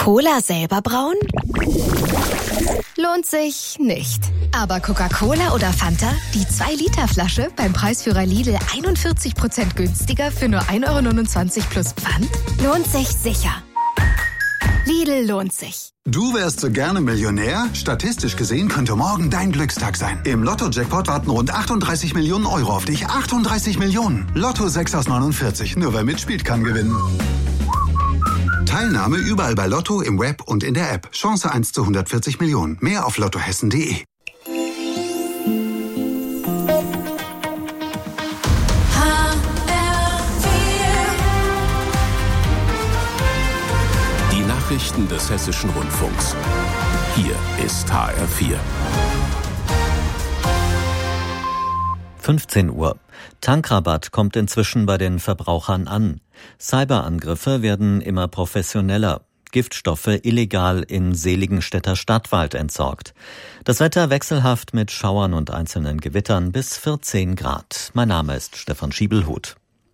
Cola selber brauen? Lohnt sich nicht. Aber Coca-Cola oder Fanta? Die 2-Liter-Flasche beim Preisführer Lidl 41% günstiger für nur 1,29 € plus Pfand? Lohnt sich sicher. Lidl lohnt sich. Du wärst so gerne Millionär? Statistisch gesehen könnte morgen dein Glückstag sein. Im Lotto-Jackpot warten rund 38 Millionen Euro auf dich. 38 Millionen. Lotto 6 aus 49. Nur wer mitspielt, kann gewinnen. Teilnahme überall bei Lotto, im Web und in der App. Chance 1 zu 140 Millionen. Mehr auf lottohessen.de. Die Nachrichten des Hessischen Rundfunks. Hier ist HR4. 15 Uhr. Tankrabatt kommt inzwischen bei den Verbrauchern an. Cyberangriffe werden immer professioneller. Giftstoffe illegal in Seligenstädter Stadtwald entsorgt. Das Wetter wechselhaft mit Schauern und einzelnen Gewittern bis 14 Grad. Mein Name ist Stefan Schiebelhuth.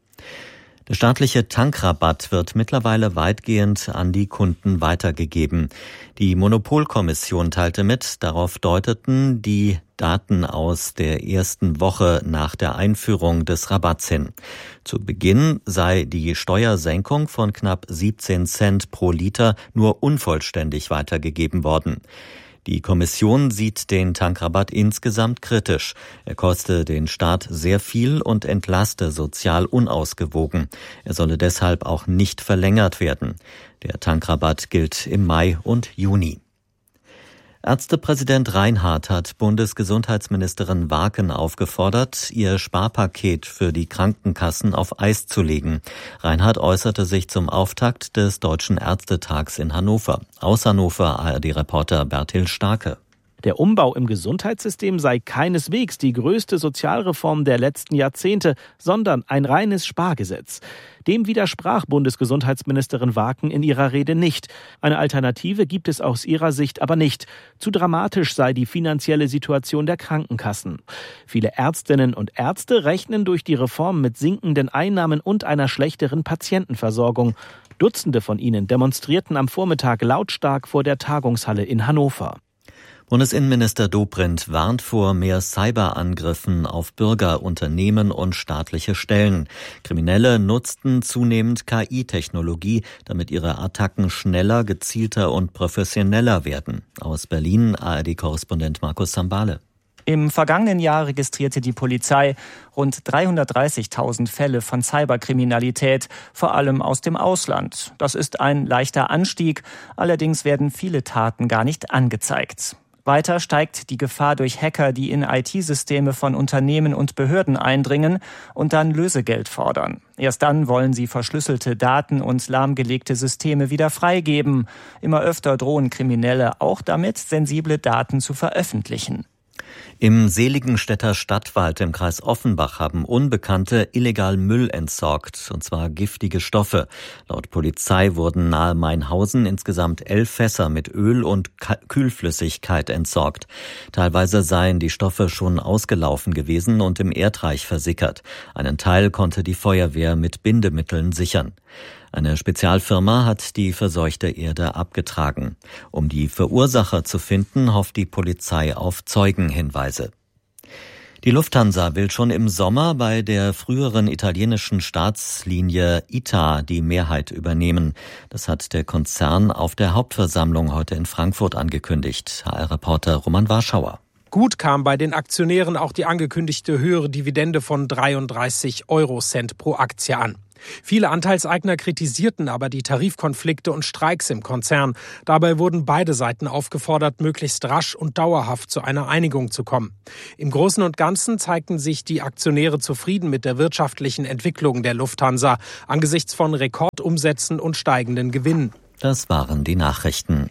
Der staatliche Tankrabatt wird mittlerweile weitgehend an die Kunden weitergegeben. Die Monopolkommission teilte mit, darauf deuteten die Daten aus der ersten Woche nach der Einführung des Rabatts hin. Zu Beginn sei die Steuersenkung von knapp 17 Cent pro Liter nur unvollständig weitergegeben worden. Die Kommission sieht den Tankrabatt insgesamt kritisch. Er koste den Staat sehr viel und entlaste sozial unausgewogen. Er solle deshalb auch nicht verlängert werden. Der Tankrabatt gilt im Mai und Juni. Ärztepräsident Reinhardt hat Bundesgesundheitsministerin Waaken aufgefordert, ihr Sparpaket für die Krankenkassen auf Eis zu legen. Reinhardt äußerte sich zum Auftakt des Deutschen Ärztetags in Hannover. Aus Hannover ARD-Reporter Bertil Starke. Der Umbau im Gesundheitssystem sei keineswegs die größte Sozialreform der letzten Jahrzehnte, sondern ein reines Spargesetz. Dem widersprach Bundesgesundheitsministerin Waaken in ihrer Rede nicht. Eine Alternative gibt es aus ihrer Sicht aber nicht. Zu dramatisch sei die finanzielle Situation der Krankenkassen. Viele Ärztinnen und Ärzte rechnen durch die Reform mit sinkenden Einnahmen und einer schlechteren Patientenversorgung. Dutzende von ihnen demonstrierten am Vormittag lautstark vor der Tagungshalle in Hannover. Bundesinnenminister Dobrindt warnt vor mehr Cyberangriffen auf Bürger, Unternehmen und staatliche Stellen. Kriminelle nutzten zunehmend KI-Technologie, damit ihre Attacken schneller, gezielter und professioneller werden. Aus Berlin ARD-Korrespondent Markus Sambale. Im vergangenen Jahr registrierte die Polizei rund 330.000 Fälle von Cyberkriminalität, vor allem aus dem Ausland. Das ist ein leichter Anstieg, allerdings werden viele Taten gar nicht angezeigt. Weiter steigt die Gefahr durch Hacker, die in IT-Systeme von Unternehmen und Behörden eindringen und dann Lösegeld fordern. Erst dann wollen sie verschlüsselte Daten und lahmgelegte Systeme wieder freigeben. Immer öfter drohen Kriminelle auch damit, sensible Daten zu veröffentlichen. Im Seligenstädter Stadtwald im Kreis Offenbach haben Unbekannte illegal Müll entsorgt, und zwar giftige Stoffe. Laut Polizei wurden nahe Mainhausen insgesamt 11 Fässer mit Öl und Kühlflüssigkeit entsorgt. Teilweise seien die Stoffe schon ausgelaufen gewesen und im Erdreich versickert. Einen Teil konnte die Feuerwehr mit Bindemitteln sichern. Eine Spezialfirma hat die verseuchte Erde abgetragen. Um die Verursacher zu finden, hofft die Polizei auf Zeugenhinweise. Die Lufthansa will schon im Sommer bei der früheren italienischen Staatslinie ITA die Mehrheit übernehmen. Das hat der Konzern auf der Hauptversammlung heute in Frankfurt angekündigt. HR-Reporter Roman Warschauer. Gut kam bei den Aktionären auch die angekündigte höhere Dividende von 33 Eurocent pro Aktie an. Viele Anteilseigner kritisierten aber die Tarifkonflikte und Streiks im Konzern. Dabei wurden beide Seiten aufgefordert, möglichst rasch und dauerhaft zu einer Einigung zu kommen. Im Großen und Ganzen zeigten sich die Aktionäre zufrieden mit der wirtschaftlichen Entwicklung der Lufthansa angesichts von Rekordumsätzen und steigenden Gewinnen. Das waren die Nachrichten.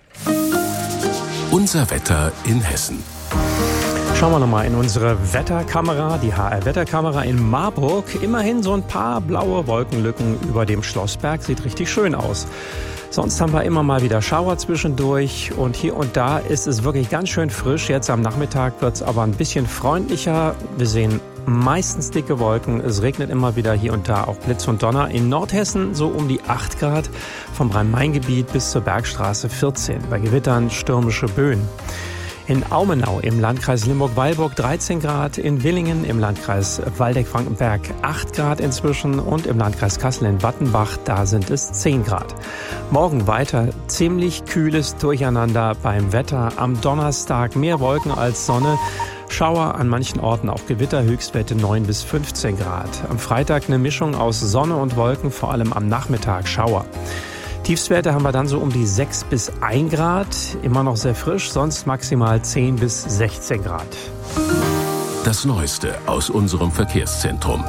Unser Wetter in Hessen. Schauen wir nochmal in unsere Wetterkamera, die HR-Wetterkamera in Marburg. Immerhin so ein paar blaue Wolkenlücken über dem Schlossberg. Sieht richtig schön aus. Sonst haben wir immer mal wieder Schauer zwischendurch und hier und da ist es wirklich ganz schön frisch. Jetzt am Nachmittag wird es aber ein bisschen freundlicher. Wir sehen meistens dicke Wolken. Es regnet immer wieder hier und da auch Blitz und Donner. In Nordhessen so um die 8 Grad, vom Rhein-Main-Gebiet bis zur Bergstraße 14. Bei Gewittern stürmische Böen. In Aumenau im Landkreis Limburg-Weilburg 13 Grad, in Willingen im Landkreis Waldeck-Frankenberg 8 Grad inzwischen und im Landkreis Kassel in Wattenbach, da sind es 10 Grad. Morgen weiter ziemlich kühles Durcheinander beim Wetter. Am Donnerstag mehr Wolken als Sonne. Schauer, an manchen Orten auch Gewitter, Höchstwerte 9 bis 15 Grad. Am Freitag eine Mischung aus Sonne und Wolken, vor allem am Nachmittag Schauer. Tiefstwerte haben wir dann so um die 6 bis 1 Grad, immer noch sehr frisch, sonst maximal 10 bis 16 Grad. Das Neueste aus unserem Verkehrszentrum.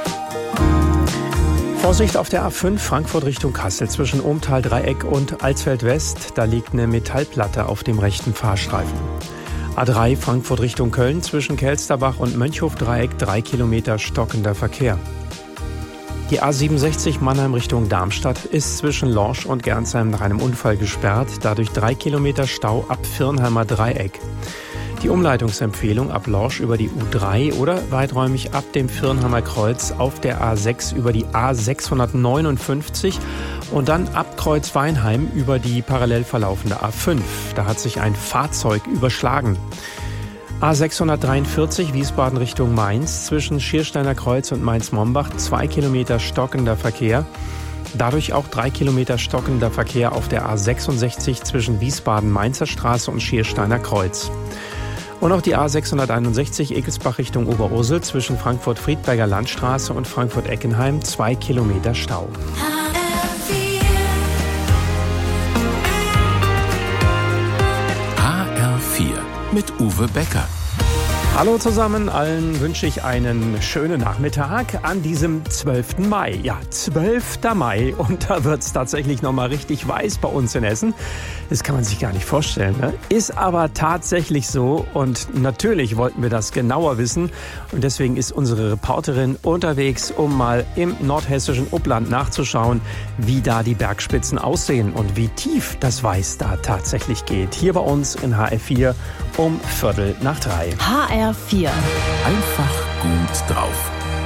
Vorsicht auf der A5 Frankfurt Richtung Kassel zwischen Ohmtal-Dreieck und Alsfeld West, da liegt eine Metallplatte auf dem rechten Fahrstreifen. A3 Frankfurt Richtung Köln zwischen Kelsterbach und Mönchhof-Dreieck 3 Kilometer stockender Verkehr. Die A67 Mannheim Richtung Darmstadt ist zwischen Lorsch und Gernsheim nach einem Unfall gesperrt, dadurch 3 Kilometer Stau ab Virnheimer Dreieck. Die Umleitungsempfehlung ab Lorsch über die U3 oder weiträumig ab dem Virnheimer Kreuz auf der A6 über die A659 und dann ab Kreuz Weinheim über die parallel verlaufende A5. Da hat sich ein Fahrzeug überschlagen. A643 Wiesbaden Richtung Mainz zwischen Schiersteiner Kreuz und Mainz-Mombach 2 Kilometer stockender Verkehr. Dadurch auch 3 Kilometer stockender Verkehr auf der A66 zwischen Wiesbaden-Mainzer Straße und Schiersteiner Kreuz. Und auch die A661 Ekelsbach Richtung Oberursel zwischen Frankfurt-Friedberger Landstraße und Frankfurt-Eckenheim 2 Kilometer Stau. HR4 mit Uwe Becker. Hallo zusammen, allen wünsche ich einen schönen Nachmittag an diesem 12. Mai. Ja, 12. Mai und da wird es tatsächlich nochmal richtig weiß bei uns in Hessen. Das kann man sich gar nicht vorstellen, ne? Ist aber tatsächlich so und natürlich wollten wir das genauer wissen und deswegen ist unsere Reporterin unterwegs, um mal im nordhessischen Upland nachzuschauen, wie da die Bergspitzen aussehen und wie tief das Weiß da tatsächlich geht. Hier bei uns in HR4 um 2:15. HR4. Einfach gut drauf.